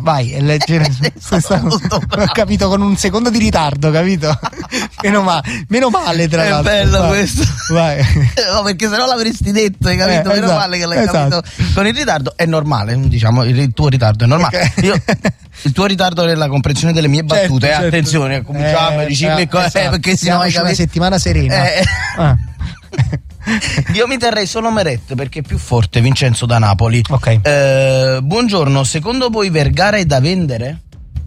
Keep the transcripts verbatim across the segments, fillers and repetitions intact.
vai e leggere questa, ho capito, con un secondo di ritardo, capito? meno, ma, meno male tra è l'altro. È bello vai. Questo. Vai. No, perché se no l'avresti detto, hai capito? Eh, meno esatto, male che l'hai esatto. capito con il ritardo. È normale, diciamo, il tuo ritardo è normale. Okay. Io, il tuo ritardo nella comprensione delle mie battute, certo, eh, certo. Attenzione, cominciamo a dicere eh, cose, esatto. perché sennò hai capito. Una settimana serena. Eh. Ah. Io mi terrei solo Meret perché è più forte. Vincenzo da Napoli. Ok. Eh, buongiorno, secondo voi Vergara è da vendere?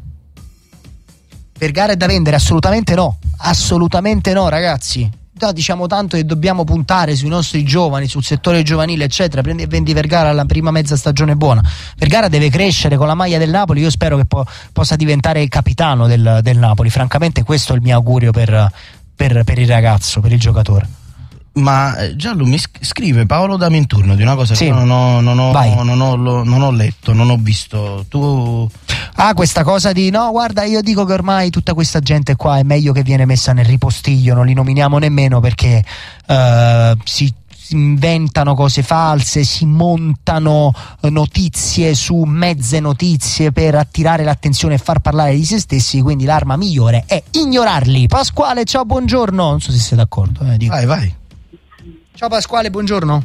Vergara è da vendere? Assolutamente no. Assolutamente no, ragazzi. No, diciamo tanto che dobbiamo puntare sui nostri giovani, sul settore giovanile, eccetera. Prendi e vendi Vergara alla prima mezza stagione buona. Vergara deve crescere con la maglia del Napoli. Io spero che po- possa diventare il capitano del, del Napoli. Francamente, questo è il mio augurio per, per, per il ragazzo, per il giocatore. Ma Giallo mi scrive Paolo da Minturno di una cosa sì. che non ho, non, ho, non, ho, non ho letto, non ho visto. Tu. Ah, questa cosa di no, guarda, io dico che ormai tutta questa gente qua è meglio che viene messa nel ripostiglio, non li nominiamo nemmeno perché uh, si inventano cose false, si montano notizie su mezze notizie per attirare l'attenzione e far parlare di se stessi, quindi l'arma migliore è ignorarli. Pasquale, ciao, buongiorno. Non so se sei d'accordo. Eh, dico. Vai, vai. Ciao Pasquale, buongiorno.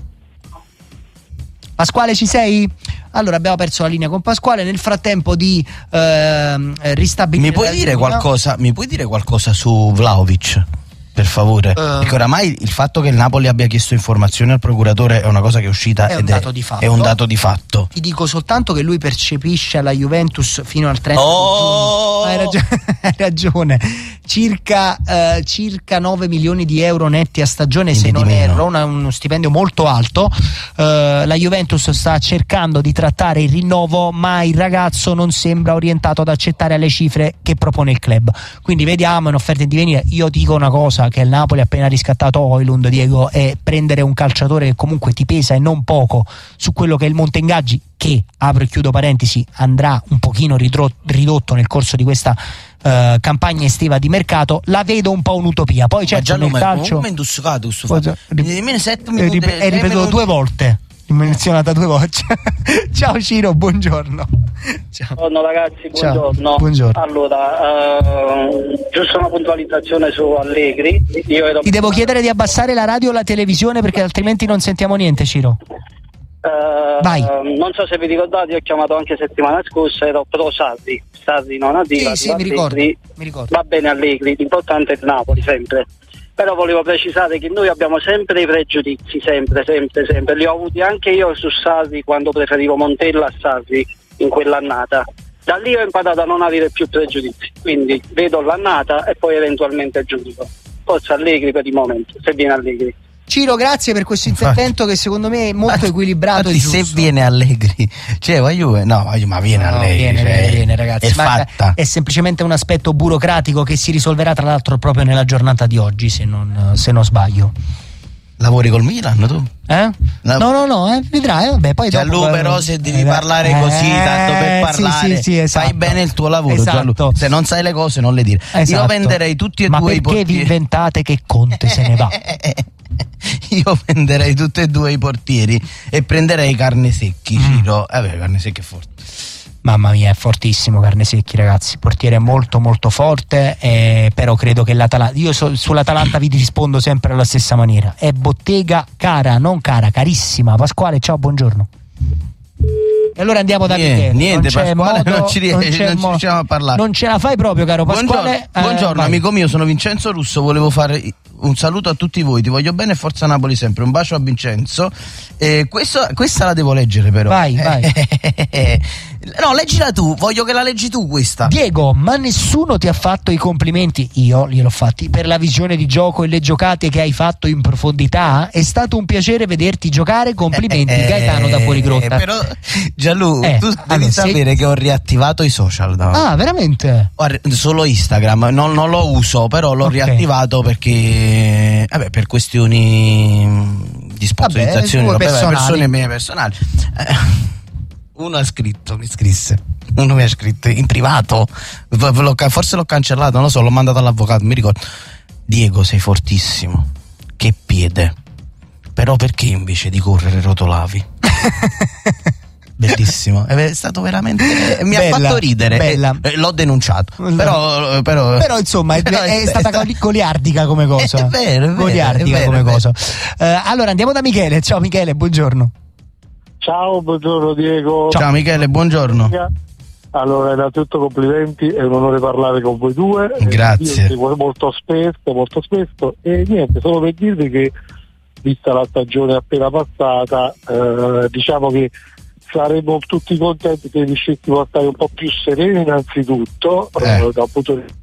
Pasquale, ci sei? Allora abbiamo perso la linea con Pasquale. Nel frattempo di eh, ristabilire. Mi puoi dire qualcosa? Mi puoi dire qualcosa su Vlahovic? Per favore, uh, perché oramai il fatto che il Napoli abbia chiesto informazioni al procuratore è una cosa che è uscita è ed un dato è, di fatto. è un dato di fatto. Ti dico soltanto che lui percepisce alla Juventus fino al trenta oh! di giugno. Hai ragione, hai ragione. Circa, uh, circa nove milioni di euro netti a stagione, Quindi se non erro, una, uno stipendio molto alto. Uh, la Juventus sta cercando di trattare il rinnovo, ma il ragazzo non sembra orientato ad accettare le cifre che propone il club. Quindi vediamo in offerte di venire. Io dico una cosa, che il Napoli ha appena riscattato Højlund, Diego, è prendere un calciatore che comunque ti pesa e non poco su quello che è il monte ingaggi, che, apro e chiudo parentesi, andrà un pochino ridotto, ridotto nel corso di questa uh, campagna estiva di mercato. La vedo un po' un'utopia. Poi certo nel calcio è ripetuto due volte, menzionata due volte. Ciao Ciro, buongiorno. Ciao. Buongiorno ragazzi, buongiorno. Ciao. Buongiorno. Allora, uh, giusto una puntualizzazione su Allegri. Io ero... Ti devo chiedere di abbassare la radio o la televisione perché altrimenti non sentiamo niente, Ciro. Uh, Vai. Uh, non so se vi ricordate, ho chiamato anche settimana scorsa, ero pro Sarri. Sarri non arriva. Sì, sì, mi ricordo, mi ricordo. Va bene Allegri, l'importante è il Napoli sempre. Però volevo precisare che noi abbiamo sempre i pregiudizi, sempre, sempre, sempre. Li ho avuti anche io su Sarri quando preferivo Montella a Sarri in quell'annata. Da lì ho imparato a non avere più pregiudizi, quindi vedo l'annata e poi eventualmente giudico. Forza Allegri per il momento, se viene Allegri. Ciro, grazie per questo intervento che secondo me è molto equilibrato e giusto. Se viene Allegri, cioè va Juve, no, ma viene no, Allegri, viene, cioè, viene, viene, ragazzi. è ma fatta. È semplicemente un aspetto burocratico che si risolverà tra l'altro proprio nella giornata di oggi, se non, se non sbaglio. Lavori col Milan tu? Eh? No, no, no, eh, vedrai, vabbè, poi Gianlu, dopo, però se devi eh, parlare eh, così, tanto per parlare, sì, sì, sì, esatto. fai bene il tuo lavoro, esatto. Gianlu. Se non sai le cose non le dire. Esatto. Io venderei tutti e Ma due i portieri. Ma perché vi inventate che Conte se ne va? Io venderei tutti e due i portieri e prenderei Carnesecchi, mm. Ciro. Eh beh, Carnesecchi è forte. Mamma mia, è fortissimo Carnesecchi, ragazzi. Portiere molto molto forte, eh, però credo che l'Atalanta, io so, sull'Atalanta vi rispondo sempre alla stessa maniera. È bottega cara, non cara, carissima. Pasquale, ciao, buongiorno. E allora andiamo da niente, Michele. Niente, non Pasquale, modo, non ci, riesce, non ci mo- riusciamo a parlare. Non ce la fai proprio, caro Pasquale. Buongiorno, eh, buongiorno amico mio, sono Vincenzo Russo, volevo fare un saluto a tutti voi, ti voglio bene e forza Napoli sempre, un bacio a Vincenzo. Eh, questo, questa la devo leggere però. Vai, vai. No, leggila tu, voglio che la leggi tu questa. Diego, ma nessuno ti ha fatto i complimenti? Io gliel'ho fatti per la visione di gioco e le giocate che hai fatto in profondità. È stato un piacere vederti giocare, complimenti. Eh, Gaetano da Fuorigrotta. Eh, però Gianlu, eh, tu devi allora, sapere se... che ho riattivato i social, no? Ah, veramente? Solo Instagram, non, non lo uso, però l'ho okay. riattivato perché vabbè, per questioni di sponsorizzazione, vabbè, vabbè, persone mie personali. Eh, uno ha scritto, mi scrisse, uno mi ha scritto in privato, forse l'ho cancellato, non lo so, l'ho mandato all'avvocato, mi ricordo. Diego, sei fortissimo, che piede, però perché invece di correre rotolavi? Bellissimo, è stato veramente mi bella, ha fatto ridere bella. Eh, l'ho denunciato però, però, però insomma però è, è, è stata sta... goliardica come cosa, è vero, è vero, goliardica è vero, come è vero. cosa. Uh, allora andiamo da Michele. Ciao Michele, buongiorno. Ciao, buongiorno Diego. Ciao, Ciao Michele, buongiorno. Allora, innanzitutto complimenti, è un onore parlare con voi due. Grazie. Eh, molto spesso, molto spesso. E niente, solo per dirvi che, vista la stagione appena passata, eh, diciamo che saremmo tutti contenti se riuscissimo a stare un po' più sereni innanzitutto, eh. Eh, da un punto di vista.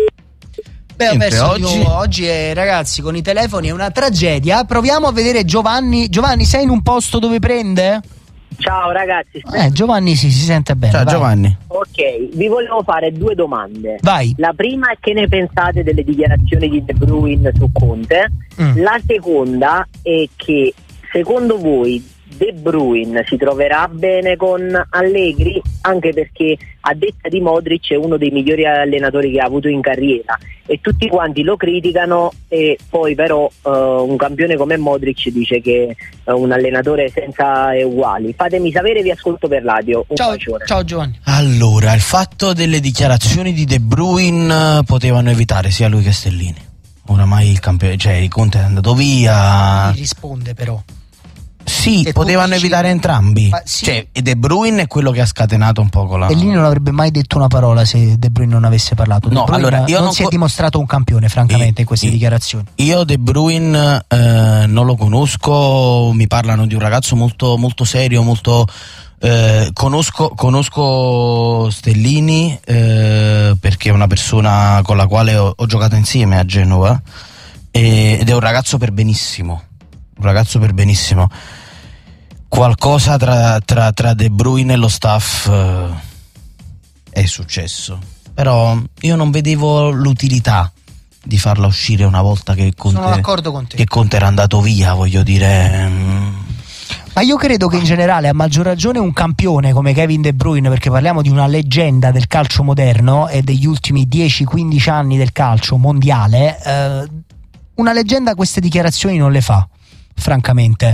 Beh, perso, oggi... oggi è, ragazzi, con i telefoni è una tragedia. Proviamo a vedere Giovanni. Giovanni, sei in un posto dove prende? Ciao ragazzi. Eh, Giovanni sì, si sente bene. Ciao vai. Giovanni. Ok, vi volevo fare due domande. Vai. La prima è che ne pensate delle dichiarazioni di De Bruyne su Conte. Mm. La seconda è che secondo voi De Bruyne si troverà bene con Allegri, anche perché a detta di Modric è uno dei migliori allenatori che ha avuto in carriera e tutti quanti lo criticano, e poi però uh, un campione come Modric dice che è un allenatore senza uguali. Fatemi sapere, vi ascolto per radio. Un ciao, bacione. Ciao Giovanni. Allora, il fatto delle dichiarazioni di De Bruyne potevano evitare sia lui che Stellini. Oramai il campione, cioè il Conte è andato via. Mi risponde però. Sì, e potevano evitare dici... entrambi. Ma sì. Cioè, e De Bruyne è quello che ha scatenato un po' la... E lì non avrebbe mai detto una parola se De Bruyne non avesse parlato. De no, Bruyne allora, io non, non si co... è dimostrato un campione, francamente, io, in queste io, dichiarazioni. Io De Bruyne eh, non lo conosco, mi parlano di un ragazzo molto, molto serio, molto... Eh, conosco, conosco Stellini eh, perché è una persona con la quale ho, ho giocato insieme a Genova e, ed è un ragazzo per benissimo, un ragazzo per benissimo. Qualcosa tra, tra, tra De Bruyne e lo staff eh, è successo, però io non vedevo l'utilità di farla uscire una volta che Conte, sono d'accordo con te. Che Conte era andato via, voglio dire. Mm. Ma io credo che in generale, a maggior ragione, un campione come Kevin De Bruyne, perché parliamo di una leggenda del calcio moderno e degli ultimi dieci quindici anni del calcio mondiale, eh, una leggenda queste dichiarazioni non le fa. Francamente,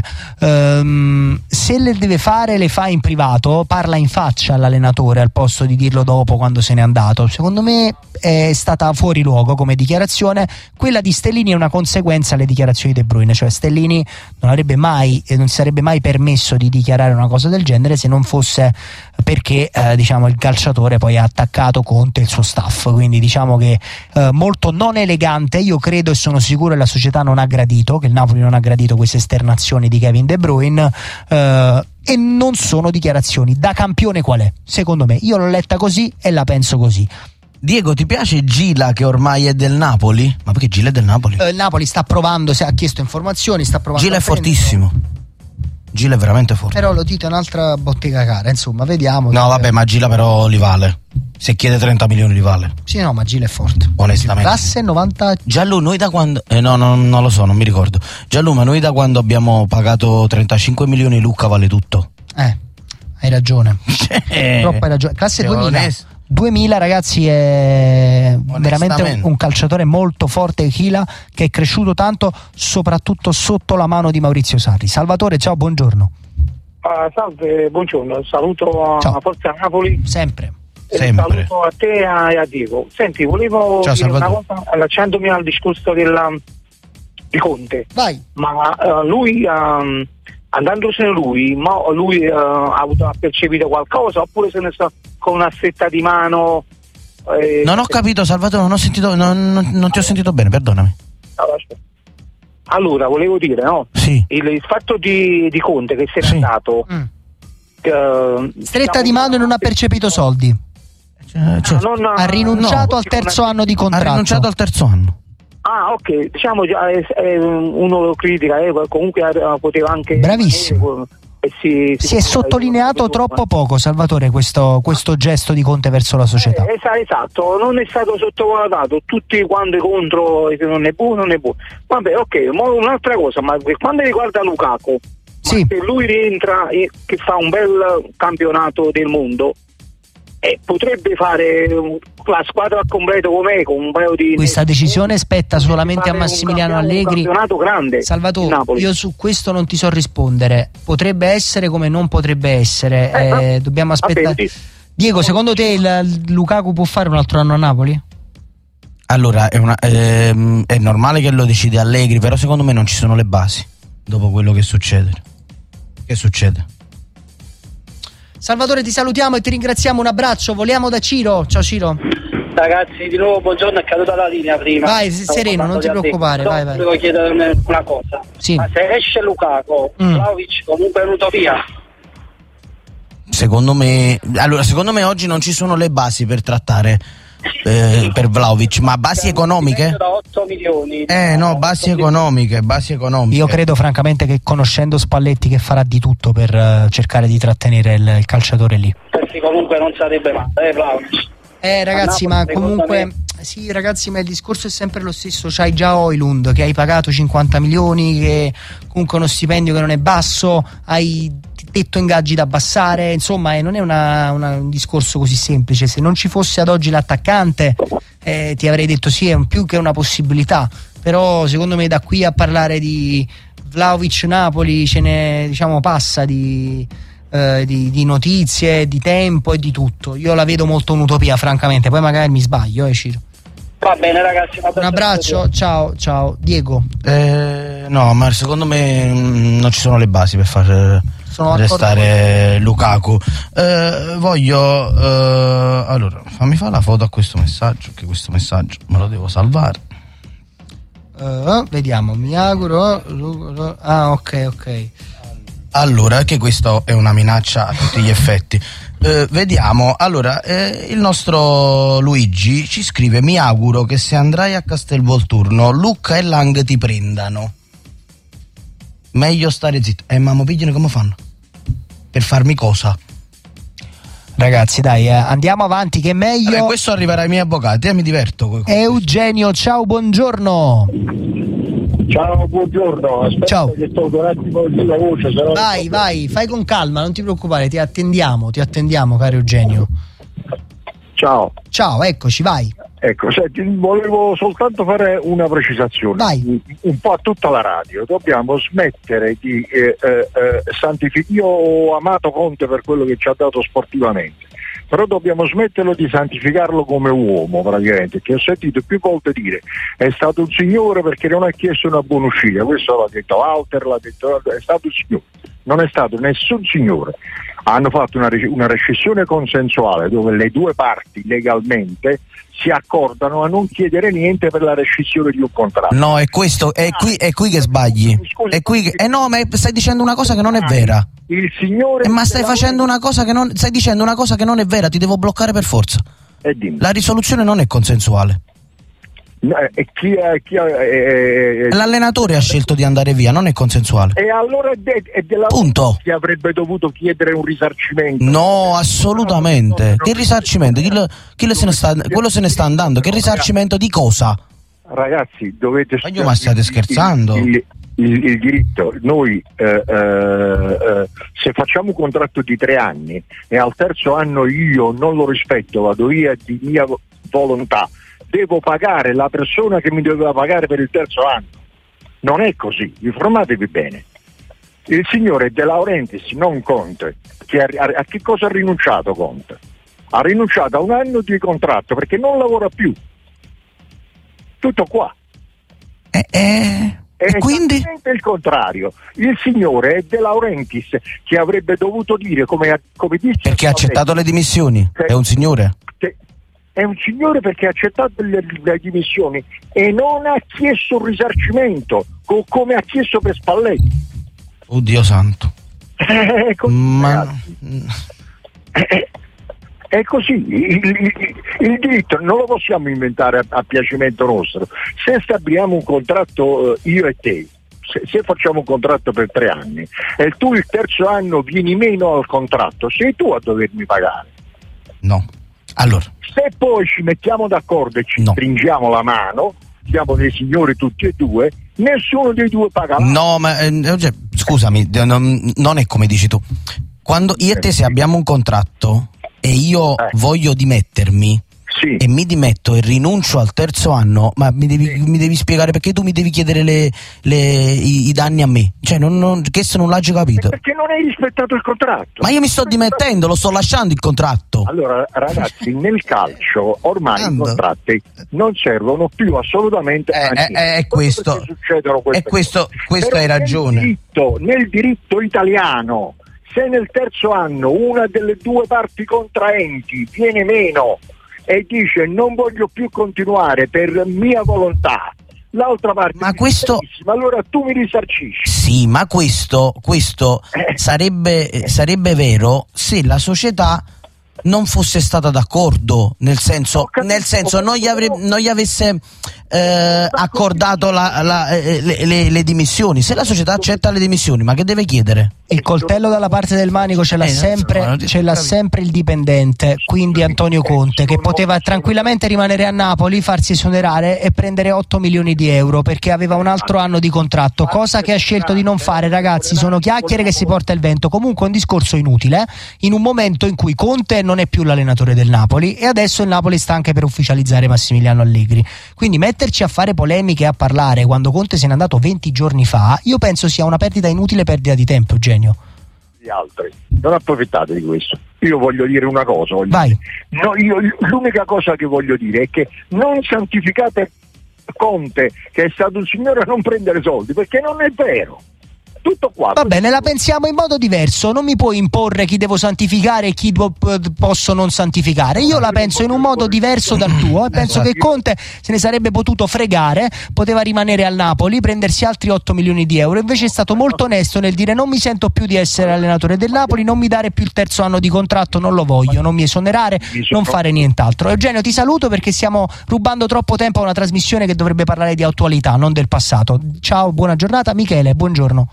um, se le deve fare le fa in privato, parla in faccia all'allenatore al posto di dirlo dopo quando se n'è andato. Secondo me è stata fuori luogo come dichiarazione. Quella di Stellini è una conseguenza alle dichiarazioni di De Bruyne, cioè Stellini non avrebbe mai e non si sarebbe mai permesso di dichiarare una cosa del genere se non fosse perché eh, diciamo il calciatore poi ha attaccato Conte e il suo staff, quindi diciamo che eh, molto non elegante. Io credo e sono sicuro che la società non ha gradito, che il Napoli non ha gradito queste esternazioni di Kevin De Bruyne eh, e non sono dichiarazioni da campione qual è, secondo me. Io l'ho letta così e la penso così. Diego, ti piace Gila che ormai è del Napoli? Ma perché Gila è del Napoli? Eh, il Napoli sta provando, se ha chiesto informazioni, sta provando. Gila è fortissimo. Gila è veramente forte. Però lo dite un'altra bottega cara, insomma, vediamo. No, vabbè, ma Gila però li vale. Se chiede trenta milioni li vale. Sì, no, ma Gila è forte. Onestamente. Classe novanta. Gianlu, noi da quando eh, no, no, non lo so, non mi ricordo. Gianlu, ma noi da quando abbiamo pagato trentacinque milioni Lucca vale tutto. Eh, hai ragione. Eh, Troppo hai ragione. Classe duemila. Onest- duemila ragazzi, è veramente un, un calciatore molto forte, Chila, che è cresciuto tanto soprattutto sotto la mano di Maurizio Sarri. Salvatore, ciao, buongiorno. Uh, salve, buongiorno, saluto a Forza Napoli. Sempre. Sempre. Saluto a te e a Diego. Senti, volevo ciao, dire Salvatore. una cosa allacciandomi al discorso della, di Conte. Vai. Ma uh, lui um, andandosene lui, ma lui uh, ha, avuto, ha percepito qualcosa oppure se ne sta con una stretta di mano? Eh, non ho capito, Salvatore, non ho sentito, non, non, non ti ho sentito bene, perdonami. Allora, volevo dire, no? Sì. Il, il fatto di, di Conte che se n'è sì. andato. Mm. Uh, stretta di mano e non ha percepito soldi. Cioè, cioè, no, no, ha rinunciato no, al terzo una... anno di contratto. Ha rinunciato al terzo anno. Ah, ok, diciamo è, è uno lo critica, eh, comunque poteva anche. Bravissimo. Eh, si, si, si è sottolineato eh, troppo poco, Salvatore, questo, questo gesto di Conte verso la società. Eh, esatto, non è stato sottovalutato. Tutti quando contro non è buono, non è buono. Vabbè, ok, ma un'altra cosa, ma per quando riguarda Lukaku, sì. se lui rientra e che fa un bel campionato del mondo, eh, potrebbe fare la squadra al completo com'è, con un paio di... Questa decisione spetta solamente a Massimiliano un Allegri. Un campionato grande. Salvatore, io su questo non ti so rispondere. Potrebbe essere come non potrebbe essere. Eh, eh, dobbiamo aspettare. Vabbè, Diego, secondo te il Lukaku può fare un altro anno a Napoli? Allora, è, una, ehm, è normale che lo decide Allegri, però secondo me non ci sono le basi dopo quello che succede. Che succede? Salvatore, ti salutiamo e ti ringraziamo, un abbraccio, voliamo da Ciro. Ciao Ciro. Ragazzi, di nuovo buongiorno, è caduta la linea prima. Vai, sereno, non ti preoccupare, vai, vai. Volevo chiedere una cosa. Sì. Ma se esce Lukaku, mm. Vlahovic comunque è un'utopia? Secondo me, allora, secondo me oggi non ci sono le basi per trattare eh, per Vlahovic, ma basi economiche? Da otto milioni. Eh no, basi economiche, basi economiche. Io credo francamente che, conoscendo Spalletti, che farà di tutto per uh, cercare di trattenere il, il calciatore lì. Perché comunque non sarebbe male, eh Vlahovic. Eh ragazzi, ma comunque me... sì ragazzi, ma il discorso è sempre lo stesso. C'hai già Højlund che hai pagato cinquanta milioni, che comunque uno stipendio che non è basso, hai tetto ingaggi da abbassare, insomma eh, non è una, una, un discorso così semplice. Se non ci fosse ad oggi l'attaccante eh, ti avrei detto sì, è un più che una possibilità, però secondo me da qui a parlare di Vlahovic Napoli ce ne, diciamo, passa di Eh, di, di notizie, di tempo e di tutto. Io la vedo molto un'utopia francamente, poi magari mi sbaglio, eh Ciro. Va bene ragazzi, un abbraccio, ciao ciao. Diego? Eh, no, ma secondo me mh, non ci sono le basi per far sono restare Lukaku. Eh, voglio eh, allora fammi fare la foto a questo messaggio, che questo messaggio me lo devo salvare. Uh, vediamo, mi auguro. Ah, ok, ok. Allora, che questo è una minaccia a tutti gli effetti. Eh, vediamo, allora, eh, il nostro Luigi ci scrive: mi auguro che se andrai a Castelvolturno Lucca e Lang ti prendano. Meglio stare zitto. Eh, mamma, pigliano come fanno? Per farmi cosa? Ragazzi, dai, eh, andiamo avanti, che è meglio. Vabbè, questo arriverà ai miei avvocati, eh, mi diverto. Eugenio, ciao, buongiorno. Ciao, buongiorno. Aspetta, ciao. Che sto un attimo sulla voce. Però vai, sto... vai, fai con calma, non ti preoccupare, ti attendiamo, ti attendiamo, caro Eugenio. Ciao. Ciao, eccoci, vai. Ecco, senti, volevo soltanto fare una precisazione. Vai. Un po' a tutta la radio. Dobbiamo smettere di eh, eh, santificare. Io ho amato Conte per quello che ci ha dato sportivamente, però dobbiamo smetterlo di santificarlo come uomo, praticamente, che ho sentito più volte dire è stato un signore perché non ha chiesto una buona uscita. Questo l'ha detto Walter, l'ha detto, è stato un signore, non è stato nessun signore. Hanno fatto una, una rescissione consensuale dove le due parti legalmente si accordano a non chiedere niente per la rescissione di un contratto. No, è questo, è qui, è qui che sbagli. È qui che, eh no, ma stai dicendo una cosa che non è vera. Il signore eh, ma stai facendo una cosa che non, stai dicendo una cosa che non è vera, ti devo bloccare per forza. E dimmi. La risoluzione non è consensuale. No, e chi è, chi è, è, è, l'allenatore ha scelto di andare via, non è consensuale. E allora è, de, è della punto. Chi avrebbe dovuto chiedere un risarcimento? No, assolutamente. No, no, che risarcimento? Chi, lo, chi lo se ne sta, quello se ne sta andando. Che risarcimento di cosa? Ragazzi, dovete. Ma io ma state scherzando? Il, il, il, il diritto. Noi eh, eh, se facciamo un contratto di tre anni e al terzo anno io non lo rispetto, vado via di mia volontà, devo pagare la persona che mi doveva pagare per il terzo anno. Non è così, informatevi bene. Il signore De Laurentiis, non Conte, che a, a, a che cosa ha rinunciato Conte? Ha rinunciato a un anno di contratto perché non lavora più. Tutto qua. Eh, eh, è e quindi? Il contrario. Il signore è De Laurentiis che avrebbe dovuto dire come, come dice. Perché ha accettato le dimissioni? Che, è un signore? Che, È un signore perché ha accettato le, le dimissioni e non ha chiesto un risarcimento co- come ha chiesto per Spalletti. Oddio santo. È così, Ma... è, è così. Il, il, il diritto non lo possiamo inventare a, a piacimento nostro. Se stabiliamo un contratto eh, io e te, se, se facciamo un contratto per tre anni e tu il terzo anno vieni meno al contratto, sei tu a dovermi pagare. No. Allora, se poi ci mettiamo d'accordo e ci no. stringiamo la mano, siamo dei signori tutti e due, nessuno dei due paga. No, ma eh, scusami, non, non è come dici tu. Quando io e te se abbiamo un contratto, e io eh. voglio dimettermi, sì. e mi dimetto e rinuncio al terzo anno, ma mi devi, sì. mi devi spiegare perché tu mi devi chiedere le, le, i, i danni a me, cioè non, non, questo non l'ho capito. Perché non hai rispettato il contratto. Ma io mi sto dimettendo, lo sto lasciando il contratto. Allora ragazzi, nel calcio ormai Ando. i contratti non servono più assolutamente eh, a niente. È questo, è questo, questo hai ragione. Nel diritto, nel diritto italiano, se nel terzo anno una delle due parti contraenti viene meno e dice non voglio più continuare per mia volontà, l'altra parte ma questo allora tu mi risarcisci. Sì, ma questo, questo eh. sarebbe, eh. sarebbe vero se la società non fosse stata d'accordo, nel senso, capito, nel senso non, gli avre, non gli avesse eh, accordato la, la, eh, le, le, le dimissioni. Se la società accetta le dimissioni, ma che deve chiedere? Il coltello dalla parte del manico ce l'ha eh, sempre, ce l'ha sempre il dipendente, quindi Antonio Conte, che poteva tranquillamente rimanere a Napoli, farsi esonerare e prendere otto milioni di euro perché aveva un altro anno di contratto, cosa che ha scelto di non fare. Ragazzi, sono chiacchiere che si porta il vento. Comunque un discorso inutile in un momento in cui Conte non è più l'allenatore del Napoli e adesso il Napoli sta anche per ufficializzare Massimiliano Allegri, quindi metterci a fare polemiche e a parlare quando Conte se n'è andato venti giorni fa, io penso sia una perdita inutile, perdita di tempo. Eugenio, gli altri non approfittate di questo. Io voglio dire una cosa, voglio vai dire. No, io, l'unica cosa che voglio dire è che non santificate Conte, che è stato un signore a non prendere soldi, perché non è vero. Tutto qua. Va bene, la pensiamo in modo diverso, non mi puoi imporre chi devo santificare e chi do, posso non santificare. Io la penso in un modo diverso dal tuo e penso che Conte se ne sarebbe potuto fregare, poteva rimanere al Napoli, prendersi altri otto milioni di euro, invece è stato molto onesto nel dire non mi sento più di essere allenatore del Napoli, non mi dare più il terzo anno di contratto, non lo voglio, non mi esonerare, non fare nient'altro. Eugenio, ti saluto perché stiamo rubando troppo tempo a una trasmissione che dovrebbe parlare di attualità, non del passato. Ciao, buona giornata. Michele, buongiorno.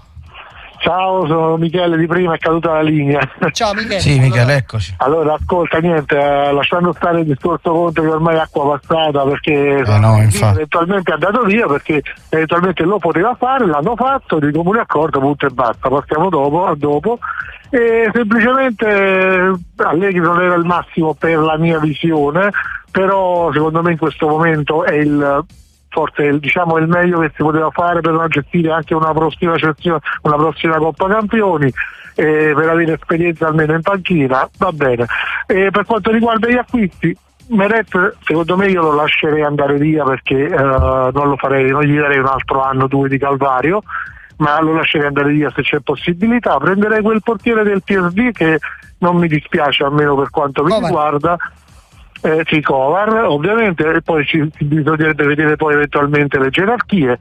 Ciao, sono Michele di prima, è caduta la linea. Ciao Michele. Sì, Michele, eccoci. Allora, ascolta, niente, eh, lasciando stare il discorso Conte che ormai è acqua passata perché eh no, eventualmente è andato via perché eventualmente lo poteva fare, l'hanno fatto, di comune accordo, punto e basta. Passiamo dopo, a dopo. E semplicemente Allegri non era il massimo per la mia visione, però secondo me in questo momento è il forse il, diciamo il meglio che si poteva fare per non gestire anche una prossima una prossima Coppa Campioni, eh, per avere esperienza almeno in panchina, va bene. E per quanto riguarda gli acquisti, Meret secondo me io lo lascerei andare via perché eh, non lo farei, non gli darei un altro anno, due di calvario, ma lo lascerei andare via se c'è possibilità. Prenderei quel portiere del P S V che non mi dispiace, almeno per quanto mi oh, riguarda. Eh, sì, Kovar, ovviamente, e poi ci, ci bisognerebbe vedere poi eventualmente le gerarchie,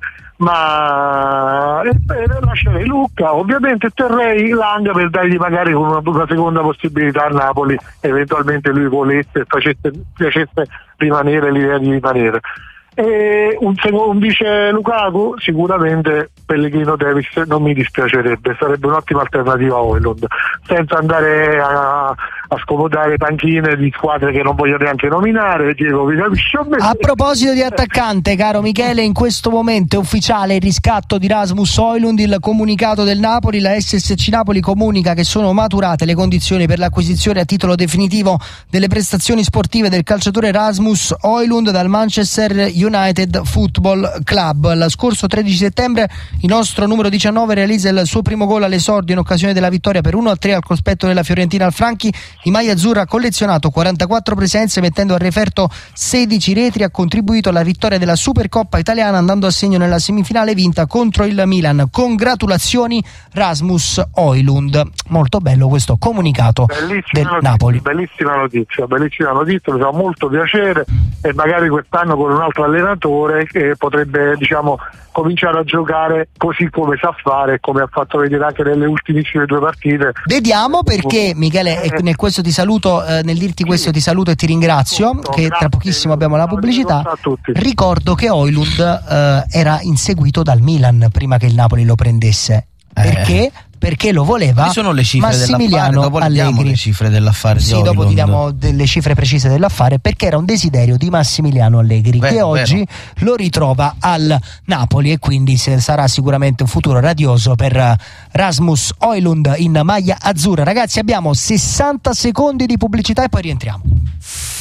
ma eh, lascerei Lucca, ovviamente terrei Lang per dargli magari una, una seconda possibilità a Napoli, eventualmente lui volesse e facesse, piacesse rimanere l'idea di rimanere. E un, un vice Lukaku sicuramente Pellegrino Davis non mi dispiacerebbe, sarebbe un'ottima alternativa a Højlund, senza andare a, a scomodare panchine di squadre che non voglio neanche nominare. Diego, mi capisci? A proposito di attaccante, caro Michele, in questo momento è ufficiale il riscatto di Rasmus Højlund, il comunicato del Napoli, la S S C Napoli comunica che sono maturate le condizioni per l'acquisizione a titolo definitivo delle prestazioni sportive del calciatore Rasmus Højlund dal Manchester United Football Club. Lo scorso tredici settembre il nostro numero diciannove realizza il suo primo gol all'esordio in occasione della vittoria per uno a tre al cospetto della Fiorentina al Franchi. In maglia azzurra ha collezionato quarantaquattro presenze mettendo a referto sedici reti, ha contribuito alla vittoria della Supercoppa italiana andando a segno nella semifinale vinta contro il Milan. Congratulazioni Rasmus Højlund. Molto bello questo comunicato bellissima del notizia, Napoli. Bellissima notizia, bellissima notizia, mi fa molto piacere e magari quest'anno con un altro allenatore che potrebbe, diciamo, cominciare a giocare così come sa fare, come ha fatto vedere anche nelle ultimissime due partite. Vediamo, perché Michele, e nel questo ti saluto, eh, nel dirti questo ti saluto e ti ringrazio, tutto, che grazie, tra pochissimo abbiamo la pubblicità. Ricordo che Højlund eh, era inseguito dal Milan prima che il Napoli lo prendesse. Eh. Perché? perché lo voleva sono le cifre Massimiliano dopo Allegri. Le cifre dell'affare sì, di dopo ti diamo delle cifre precise dell'affare, perché era un desiderio di Massimiliano Allegri, vero, che oggi vero. lo ritrova al Napoli, e quindi sarà sicuramente un futuro radioso per Rasmus Højlund in maglia azzurra. Ragazzi, abbiamo sessanta secondi di pubblicità e poi rientriamo.